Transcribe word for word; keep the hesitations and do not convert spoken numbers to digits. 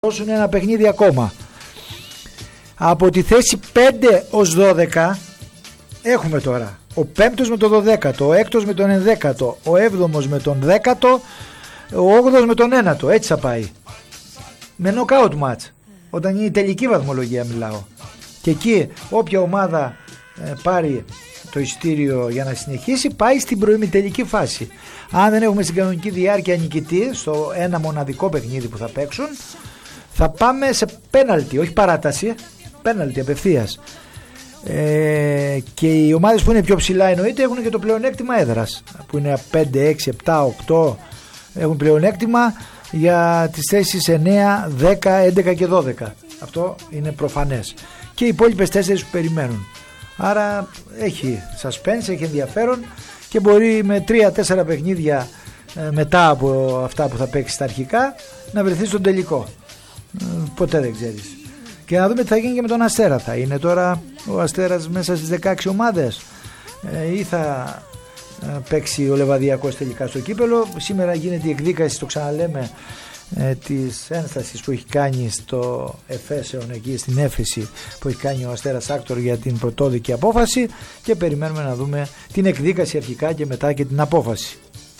δώσουν ένα παιχνίδι ακόμα. Από τη θέση πέντε ως δώδεκα έχουμε τώρα ο πέμπτος με τον δωδέκατο, ο έκτος με τον ενδέκατο, ο έβδομος με τον δέκατο, ο όγδοος με τον ένατο. Έτσι θα πάει, με knockout match, όταν είναι η τελική βαθμολογία μιλάω. Και εκεί όποια ομάδα ε, πάρει το εισιτήριο για να συνεχίσει πάει στην προημιτελική φάση. Αν δεν έχουμε στην κανονική διάρκεια νικητή στο ένα μοναδικό παιχνίδι που θα παίξουν, θα πάμε σε πέναλτι, όχι παράταση, πέναλτι απευθείας. Ε, και οι ομάδες που είναι πιο ψηλά εννοείται έχουν και το πλεονέκτημα έδρας, που είναι πέντε, έξι, επτά, οκτώ, έχουν πλεονέκτημα για τις θέσεις εννέα, δέκα, έντεκα και δώδεκα. Αυτό είναι προφανές. Και οι υπόλοιπες τέσσερις που περιμένουν. Άρα έχει suspense, έχει ενδιαφέρον και μπορεί με τρία τέσσερα παιχνίδια ε, μετά από αυτά που θα παίξει στα αρχικά να βρεθεί στον τελικό. Ε, ποτέ δεν ξέρεις. Και να δούμε τι θα γίνει και με τον Αστέρα. Θα είναι τώρα ο Αστέρας μέσα στις δεκαέξι ομάδες ε, ή θα ε, παίξει ο Λεβαδιακός τελικά στο κύπελο. Σήμερα γίνεται η εκδίκαση, το ξαναλέμε, ε, της ένστασης που έχει κάνει στο Εφέσεων, εκεί στην έφεση που έχει κάνει ο Αστέρας Άκτορ για την πρωτόδικη απόφαση, και περιμένουμε να δούμε την εκδίκαση αρχικά και μετά και την απόφαση.